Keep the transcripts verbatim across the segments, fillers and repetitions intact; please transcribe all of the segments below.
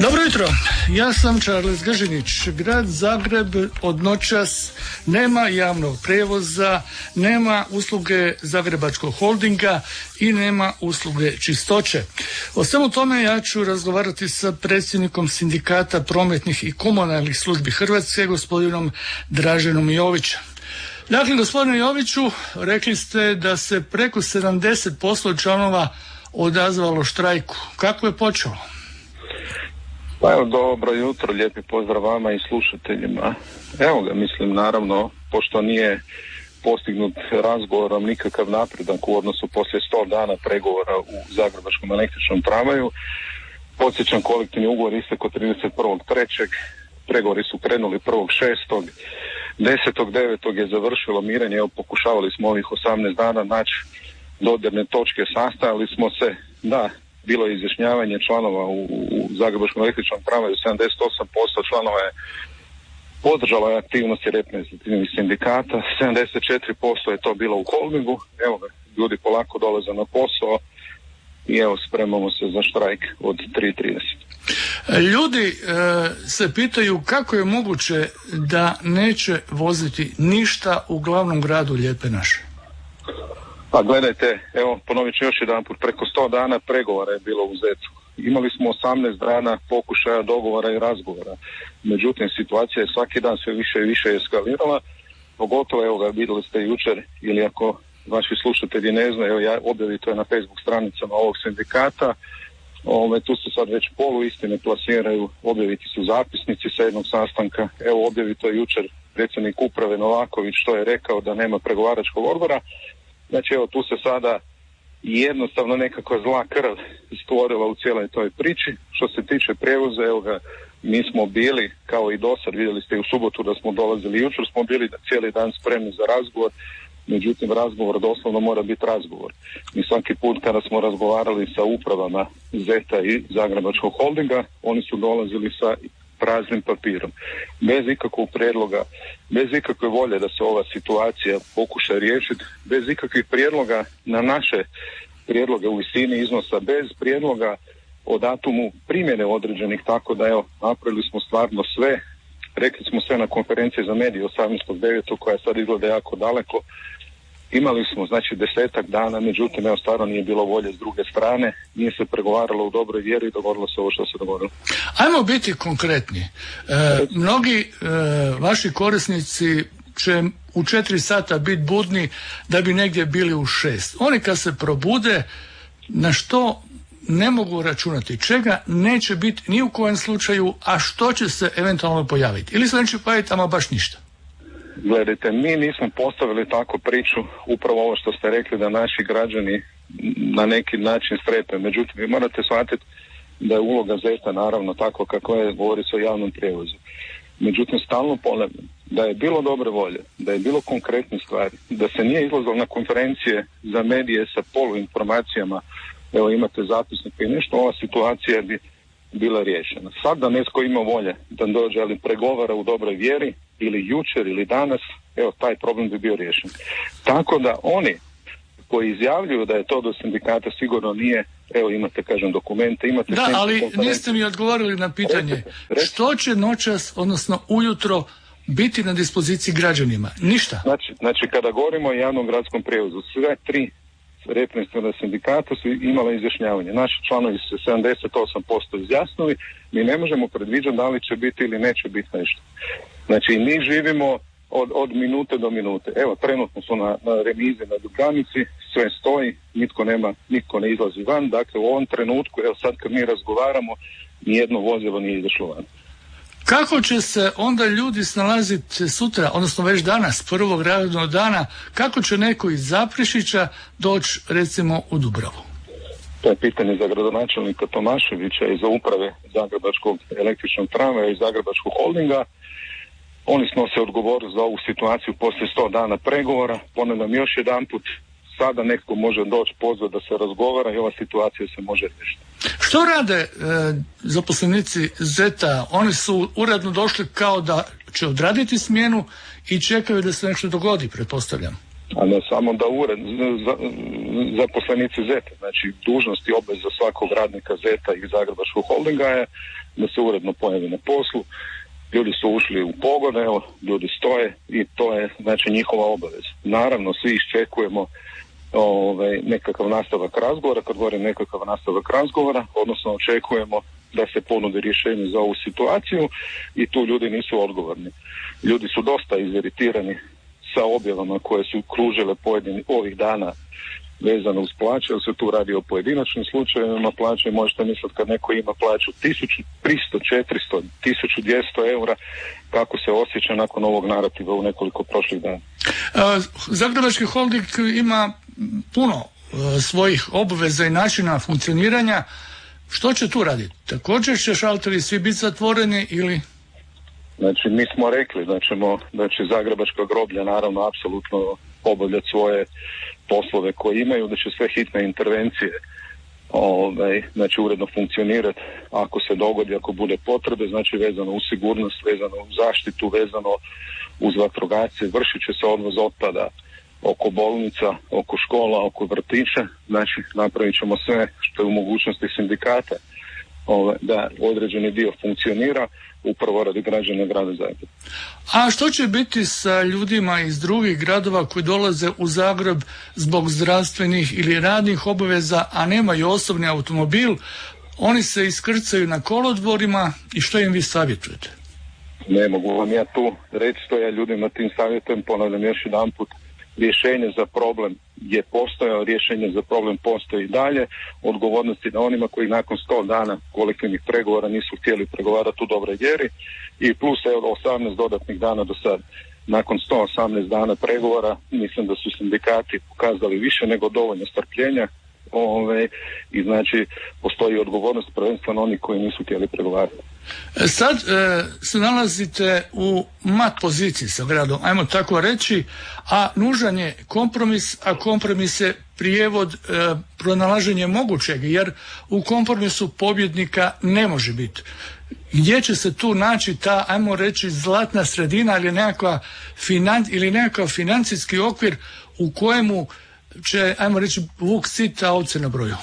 Dobro jutro, ja sam Charles Gažinić. Grad Zagreb od noćas nema javnog prijevoza, nema usluge Zagrebačkog holdinga i nema usluge čistoće. O svemu tome ja ću razgovarati sa predsjednikom Sindikata prometnih i komunalnih službi Hrvatske, gospodinom Draženom Jovićem. Dakle, gospodine Joviću, rekli ste da se preko sedamdeset posto članova odazvalo štrajku. Kako je počelo? Pa evo, dobro jutro, lijepi pozdrav vama i slušateljima. Evo ga, mislim, naravno, pošto nije postignut razgovorom nikakav napredak u odnosu poslije sto dana pregovora u Zagrebačkom električnom tramvaju. Podsjećam, kolektivni ugovor istekao trideset prvog trećeg Pregovori su krenuli prvog šestog desetog devetog je završilo mirenje. Evo, pokušavali smo ovih osamnaest dana naći dodirne točke, sastajali smo se, da, bilo je izjašnjavanje članova u, u Zagrebačkom električnom tramvaju, sedamdeset osam posto članova je podržalo aktivnosti reprezentativnih sindikata, sedamdeset četiri posto je to bilo u holdingu. Evo, ljudi polako dolaze na posao i evo, spremamo se za štrajk od tri trideset. Ljudi e, se pitaju kako je moguće da neće voziti ništa u glavnom gradu Lijepe naše. Pa gledajte, evo, ponovit ću još jedan put, preko sto dana pregovora je bilo u Zecu. Imali smo osamnaest dana pokušaja dogovora i razgovora. Međutim, situacija je svaki dan sve više i više eskalirala. Pogotovo, evo ga, vidjeli ste jučer, ili ako vaši slušatelji ne znaju, evo, ja objavim to je na Facebook stranicama ovog sindikata. Ove, tu se sad već poluistine plasiraju, objaviti su zapisnici sa jednog sastanka. Evo, objavito je jučer predsjednik uprave Novaković što je rekao da nema pregovaračkog odbora. Znači, evo, tu se sada jednostavno nekakva zla krv stvorila u cijeloj toj priči. Što se tiče prijevoza, evo ga, mi smo bili, kao i dosad, vidjeli ste i u subotu da smo dolazili, jučer smo bili cijeli dan spremni za razgovor, međutim, razgovor doslovno mora biti razgovor. Mi svaki put kada smo razgovarali sa upravama Zeta i Zagrebačkog holdinga, oni su dolazili sa praznim papirom, bez ikakvog prijedloga, bez ikakve volje da se ova situacija pokuša riješiti, bez ikakvih prijedloga na naše prijedloge u visini iznosa, bez prijedloga o datumu primjene određenih, tako da evo, napravili smo stvarno sve, rekli smo sve na konferenciji za medije osamnaestog devetog koja sad izgleda jako daleko. Imali smo, znači, desetak dana, međutim, evo, stvarno nije bilo volje s druge strane, nije se pregovaralo u dobroj vjeri i dogodilo se ovo što se dogodilo. Ajmo biti konkretni. E, mnogi e, vaši korisnici će u četiri sata biti budni da bi negdje bili u šest. Oni kad se probude, na što ne mogu računati, čega neće biti ni u kojem slučaju, a što će se eventualno pojaviti? Ili se neće pojaviti, ama baš ništa? Gledajte, mi nismo postavili takvu priču, upravo ovo što ste rekli da naši građani na neki način strepe. Međutim, vi morate shvatiti da je uloga Zeta naravno tako kako je, govori se o javnom prijevozu. Međutim, stalno ponavljam da je bilo dobre volje, da je bilo konkretnih stvari, da se nije izlazilo na konferencije za medije sa poluinformacijama, evo imate zapisnike i nešto, ova situacija bi bila riješena. Sad da netko ima volje da dođe, ali pregovara u dobroj vjeri, ili jučer ili danas, evo, taj problem bi bio riješen. Tako da oni koji izjavljuju da je to do sindikata sigurno nije, evo imate, kažem, dokumente, imate... Da, ali niste mi odgovorili na pitanje. Recite, recite. Što će noćas, odnosno ujutro, biti na dispoziciji građanima? Ništa. Znači, znači kada govorimo o javnom gradskom prijevozu, sve tri reprezentativna sindikata su imala izjašnjavanje. Naši članovi su sedamdeset osam posto izjasnili, mi ne možemo predviđati da li će biti ili neće biti nešto. Znači, mi živimo od, od minute do minute. Evo, trenutno su na, na remizi na Dubravnici, sve stoji, nitko nema, nitko ne izlazi van. Dakle, u ovom trenutku, evo sad kad mi razgovaramo, nijedno vozilo nije izašlo van. Kako će se onda ljudi snalaziti sutra, odnosno već danas, prvog radnog dana, kako će neko iz Zaprešića doći, recimo, u Dubravu? To je pitanje za gradonačelnika Tomaševića i za uprave Zagrebačkog električnog tramvaja i Zagrebačkog holdinga. Oni snose odgovornost za ovu situaciju poslije sto dana pregovora. Ponavljam još jedan put, sada netko može doći, pozvati da se razgovara i ova situacija se može riješiti. Što rade e, zaposlenici Zeta? Oni su uredno došli kao da će odraditi smjenu i čekaju da se nešto dogodi, pretpostavljam. a ne samo da ured, za, zaposlenici Zeta. Znači, dužnost i obveza svakog radnika Zeta i Zagrebačkog holdinga je da se uredno pojavi na poslu. Ljudi su ušli u pogon, evo, ljudi stoje i to je, znači, njihova obaveza. Naravno, svi iščekujemo ovaj, nekakav nastavak razgovora. Kad govorim nekakav nastavak razgovora, odnosno očekujemo da se ponudi rješenje za ovu situaciju i tu ljudi nisu odgovorni. Ljudi su dosta iziritirani sa objavama koje su kružile pojedini ovih dana vezano uz plaće, jer se tu radi o pojedinačnim slučajevima plaće. Možete misliti kad neko ima plaću tisuću tristo, četiristo, tisuću dvjesto eura, kako se osjeća nakon ovog narativa u nekoliko prošlih dana. Zagrebački holding ima puno svojih obveza i načina funkcioniranja. Što će tu raditi? Također će šalteri svi biti zatvoreni ili... Znači, mi smo rekli da ćemo, da će Zagrebačka groblja naravno apsolutno obavljati svoje poslove koje imaju, da će sve hitne intervencije ovaj, znači uredno funkcionirati ako se dogodi, ako bude potrebe, znači vezano uz sigurnost, vezano uz zaštitu, vezano uz vatrogasce, vršit će se odvoz otpada oko bolnica, oko škola, oko vrtića, znači napravit ćemo sve što je u mogućnosti sindikata ovaj, da određeni dio funkcionira upravo radi građana grada Zagreba. A što će biti sa ljudima iz drugih gradova koji dolaze u Zagreb zbog zdravstvenih ili radnih obaveza, a nemaju osobni automobil? Oni se iskrcaju na kolodvorima i što im vi savjetujete? Ne mogu vam ja tu reći što ja ljudima tim savjetujem, ponavljam još jedan put. Rješenje za problem je postojao, rješenje za problem postoji i dalje. Odgovornosti na onima koji nakon sto dana kolektivnih pregovora nisu htjeli pregovarati u dobroj vjeri i plus evo osamnaest dodatnih dana do sad. Nakon sto osamnaest dana pregovora mislim da su sindikati pokazali više nego dovoljno strpljenja ove, i znači postoji odgovornost prvenstveno onih koji nisu htjeli pregovarati. Sad e, se nalazite u mat poziciji sa gradom, ajmo tako reći, a nužan je kompromis, a kompromis je prijevod e, pronalaženje mogućeg, jer u kompromisu pobjednika ne može biti. Gdje će se tu naći ta, ajmo reći, zlatna sredina ili nekakva finan, ili nekakav financijski okvir u kojemu će, ajmo reći, vuk sit, a ovce na broju?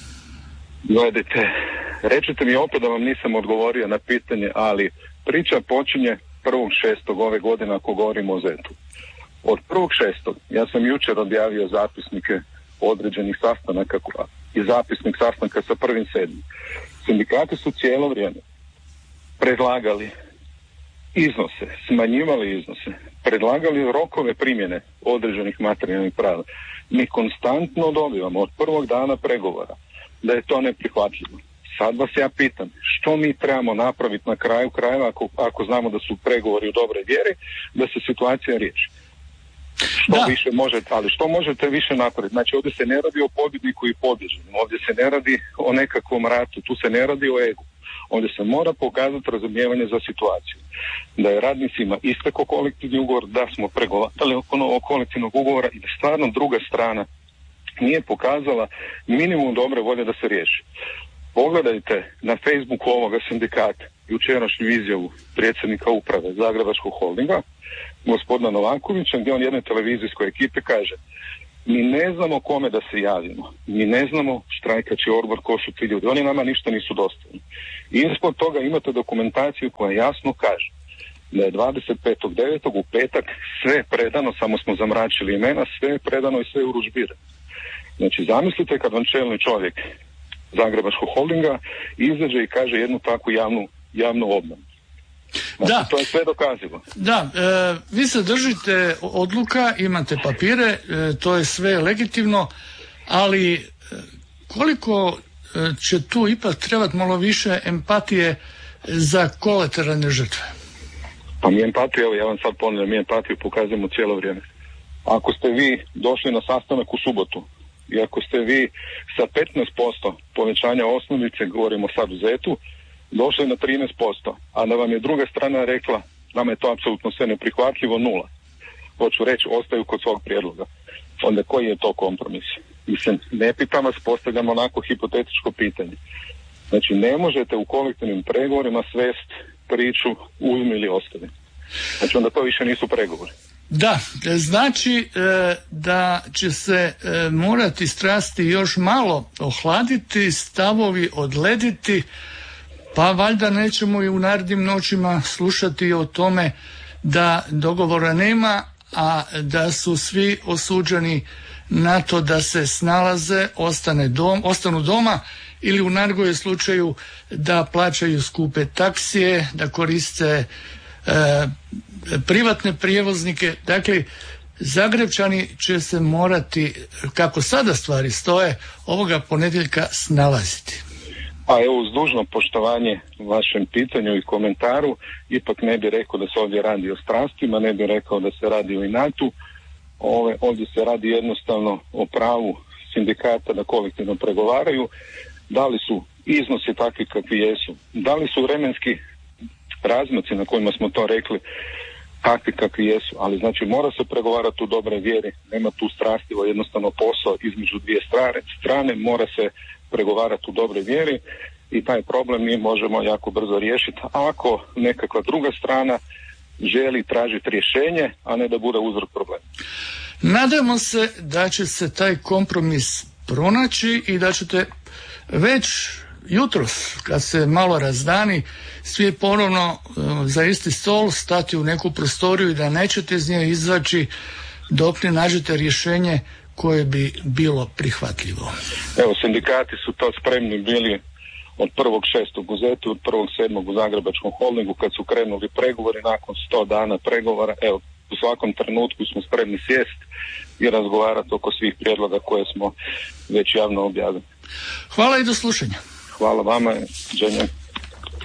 Gledajte, rečite mi opet da vam nisam odgovorio na pitanje, ali priča počinje prvog šestog ove godine ako govorimo o Zetu. Od prvog šestog ja sam jučer objavio zapisnike određenih sastanaka i zapisnik sastanka sa prvim sedmim. Sindikati su cijelo vrijeme predlagali iznose, smanjivali iznose, predlagali rokove primjene određenih materijalnih prava. Mi konstantno dobivamo od prvog dana pregovora da je to neprihvatljivo. Sad vas ja pitam, što mi trebamo napraviti na kraju krajeva ako, ako znamo da su pregovori u dobroj vjeri, da se situacija riješi? Što da. više možete, ali što možete više napraviti? Znači ovdje se ne radi o pobjedniku i pobjeđenom, ovdje se ne radi o nekakvom ratu, tu se ne radi o egu. Ovdje se mora pokazati razumijevanje za situaciju. Da je radnicima istekao kolektivni ugovor, da smo pregovarali oko novog kolektivnog ugovora i da stvarno druga strana nije pokazala minimum dobre volje da se riješi. Pogledajte na Facebooku ovoga sindikata jučerašnju izjavu predsjednika uprave Zagrebačkog holdinga, gospodina Novakovića, gdje on jednoj televizijskoj ekipi kaže: mi ne znamo kome da se javimo, mi ne znamo štrajkaći odbor ko su ti ljudi, oni nama ništa nisu dostavili. I ispod toga imate dokumentaciju koja jasno kaže da je dvadeset petog devetog u petak sve predano, samo smo zamračili imena, sve je predano i sve je urudžbirano. Znači zamislite kad vam čelni čovjek Zagrebačkog holdinga izađe i kaže jednu takvu javnu, javnu obmanu. Znači, da. To je sve dokazivo. Da, e, vi se držite odluka, imate papire, e, to je sve legitimno, ali e, koliko e, će tu ipak trebati malo više empatije za kolateralne žrtve? Pa mi empatiju, evo ja vam sad ponavljam, mi empatiju pokazujemo cijelo vrijeme. Ako ste vi došli na sastanak u subotu i ako ste vi sa petnaest posto povećanja osnovice, govorimo sad u Zetu, došli na trinaest posto, a da vam je druga strana rekla nama je to apsolutno sve neprihvatljivo, nula. Hoću reći, ostaju kod svog prijedloga. Onda koji je to kompromis? Mislim, ne pitam vas, postavljam onako hipotetičko pitanje. Znači, ne možete u kolektivnim pregovorima svest priču uzmi ili ostavi. Znači, onda to više nisu pregovori. Da, znači da će se morati strasti još malo ohladiti, stavovi odlediti, pa valjda nećemo i u narednim noćima slušati o tome da dogovora nema, a da su svi osuđeni na to da se snalaze, ostane dom, ostanu doma ili u najgorem slučaju da plaćaju skupe taksije, da koriste e, privatne prijevoznike. Dakle, Zagrebčani će se morati, kako sada stvari stoje, ovoga ponedjeljka snalaziti. A evo, uz dužno poštovanje vašem pitanju i komentaru, ipak ne bi rekao da se ovdje radi o strastima, ne bi rekao da se radi o inatu. Ove, ovdje se radi jednostavno o pravu sindikata da kolektivno pregovaraju. Da li su iznosi takvi kakvi jesu, da li su vremenski razmaci na kojima smo to rekli takvi kakvi jesu, ali znači mora se pregovarati u dobroj vjeri, nema tu strastivo jednostavno posao između dvije strane, strane mora se pregovarati u dobroj vjeri i taj problem mi možemo jako brzo riješiti ako nekakva druga strana želi tražiti rješenje, a ne da bude uzrok problema. Nadamo se da će se taj kompromis pronaći i da ćete već jutros, kad se malo razdani, svi ponovno za isti stol stati u neku prostoriju i da nećete iz nje izaći dok ne nađete rješenje koje bi bilo prihvatljivo. Evo, sindikati su to spremni bili od prvog šestog u Zetu, od prvog sedmog u Zagrebačkom holdingu kad su krenuli pregovori nakon sto dana pregovora. Evo, u svakom trenutku smo spremni sjest i razgovarati oko svih prijedloga koje smo već javno objavili. Hvala i do slušanja. Hvala vama, Đenja.